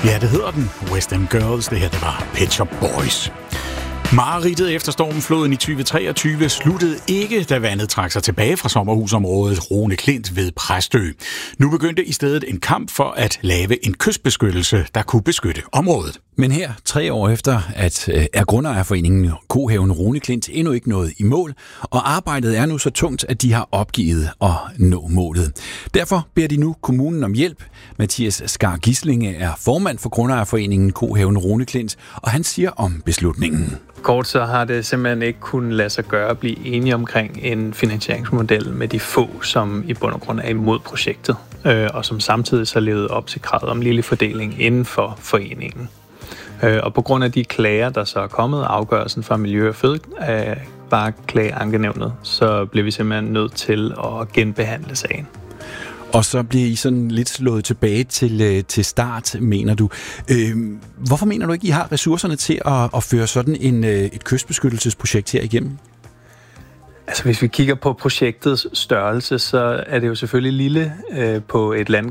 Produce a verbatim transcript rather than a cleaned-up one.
Ja, det hedder den. West End Girls. Det her, det var Pet Shop Boys. Mareridtet efter stormfloden i tyve treogtyve sluttede ikke, da vandet trak sig tilbage fra sommerhusområdet Rune Klint ved Præstø. Nu begyndte i stedet en kamp for at lave en kystbeskyttelse, der kunne beskytte området. Men her, tre år efter, at øh, er Grundejerforeningen Kohaven Rune Klint endnu ikke nået i mål, og arbejdet er nu så tungt, at de har opgivet at nå målet. Derfor beder de nu kommunen om hjælp. Mathias Skar Gislinge er formand for Grundejerforeningen Kohaven Rune Klint, og han siger om beslutningen. Kort så har det simpelthen ikke kunnet lade sig gøre at blive enige omkring en finansieringsmodel med de få, som i bund og grund er imod projektet, øh, og som samtidig så levede op til kravet om lille fordeling inden for foreningen. Øh, og på grund af de klager, der så er kommet, afgørelsen fra Miljø- og Fødevareklageankenævnet, så blev vi simpelthen nødt til at genbehandle sagen. Og så bliver I sådan lidt slået tilbage til, til start, mener du. Øh, hvorfor mener du ikke, I har ressourcerne til at, at føre sådan en, et kystbeskyttelsesprojekt her igennem? Altså hvis vi kigger på projektets størrelse, så er det jo selvfølgelig lille øh, på et land,